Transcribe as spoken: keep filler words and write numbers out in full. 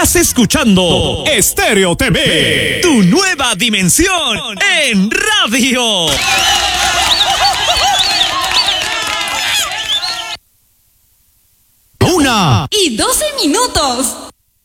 Estás escuchando Estéreo T V, tu nueva dimensión en radio. Una y doce minutos.